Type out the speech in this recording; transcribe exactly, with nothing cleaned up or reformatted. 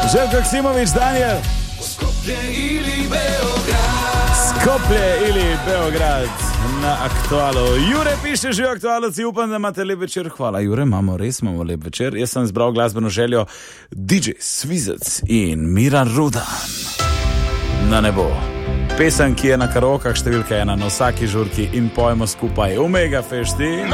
Željko Ksimović, Daniel. Skopje ili Beograd. Skopje ili Beograd na Aktualu. Jure piše že v Aktualuci, upam, da imate lep večer. Hvala, Jure, imamo res, imamo lep večer. Jaz sem zbral glasbeno željo D J Svizec in Miran Rudan. Na nebo. Pesem, ki je na karokah številka ena na vsaki žurki in pojmo skupaj Omega Fešti.